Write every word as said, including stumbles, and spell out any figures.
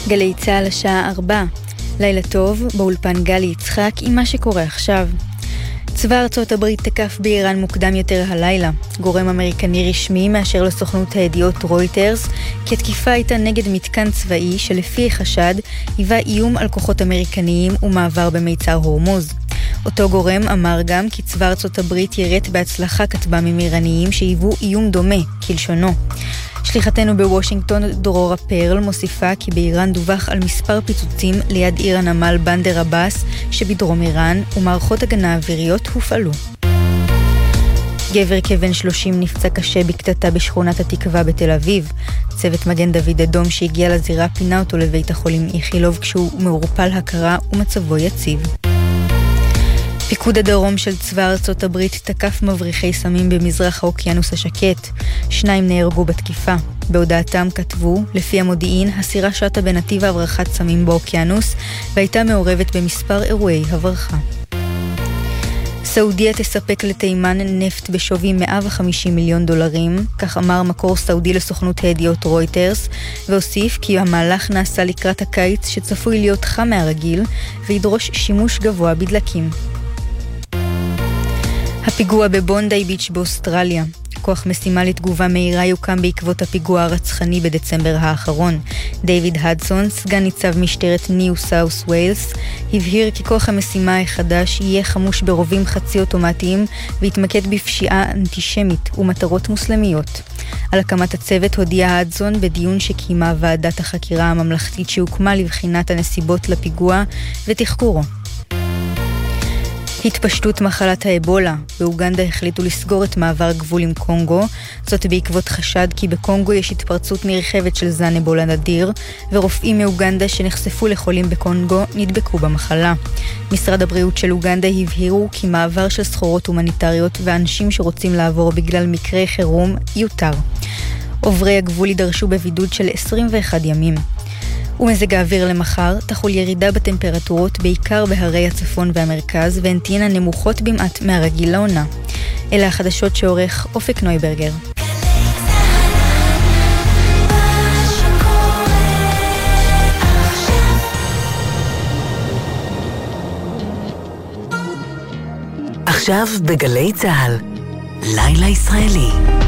גלי צהל השעה ארבע. לילה טוב, באולפן גלי יצחק עם מה שקורה עכשיו. צבא ארצות הברית תקף באיראן מוקדם יותר הלילה. גורם אמריקני רשמי מאשר לסוכנות הידיעות רויטרס כי התקיפה הייתה נגד מתקן צבאי שלפי החשד היווה איום על כוחות אמריקניים ומעבר במיצר הורמוז. אותו גורם אמר גם כי צבא ארצות הברית ירט בהצלחה כטב"מים איראניים שהיוו איום דומה, כלשונו. שליחתנו בוושינגטון דרורה פרל מוסיפה כי באיראן דווח על מספר פיצוצים ליד עיר הנמל בנדר עבאס שבדרום איראן ומערכות הגנה אוויריות הופעלו. גבר כבן שלושים נפצע קשה בקטטה בשכונת התקווה בתל אביב. צוות מגן דוד אדום שהגיע לזירה פינה אותו לבית החולים איכילוב כשהוא מעורפל הכרה ומצבו יציב. פיקוד הדרום של צבא ארצות הברית תקף מבריחי סמים במזרח האוקיינוס השקט. שניים נהרגו בתקיפה. בהודעתם כתבו, לפי המודיעין, הסירה שטה בנתיב הברחת סמים באוקיינוס והייתה מעורבת במספר אירועי הברחה. סעודיה תספק לתימן נפט בשווי מאה וחמישים מיליון דולרים, כך אמר מקור סעודי לסוכנות הידיעות רויטרס, והוסיף כי המהלך נעשה לקראת הקיץ שצפוי להיות חם מהרגיל וידרוש שימוש גבוה בדלקים. הפיגוע בבונדיי ביץ' באוסטרליה. כוח משימה לתגובה מהירה יוקם בעקבות הפיגוע הרצחני בדצמבר האחרון. דיוויד הדסון, סגן ניצב משטרת ניו סאות' ווילס, הבהיר כי כוח המשימה החדש יהיה חמוש ברובים חצי אוטומטיים והתמקד בפשיעה אנטישמית ומטרות מוסלמיות. על הקמת הצוות הודיע הדסון בדיון שקיימה ועדת החקירה הממלכתית שהוקמה לבחינת הנסיבות לפיגוע ותחקורו. התפשטות מחלת האבולה. באוגנדה החליטו לסגור את מעבר גבול עם קונגו, זאת בעקבות חשד כי בקונגו יש התפרצות נרחבת של זן אבולה נדיר, ורופאים מאוגנדה שנחשפו לחולים בקונגו נדבקו במחלה. משרד הבריאות של אוגנדה הבהירו כי מעבר של סחורות הומניטריות ואנשים שרוצים לעבור בגלל מקרה חירום יותר. עוברי הגבול יידרשו בבידוד של עשרים ואחד ימים. ומזג האוויר למחר תחול ירידה בטמפרטורות בעיקר בהרי הצפון והמרכז והן תהיינה נמוכות במעט מהרגיל לעונה. אלה החדשות שעורך אופק נויברגר. עכשיו בגלי צהל, לילה ישראלי.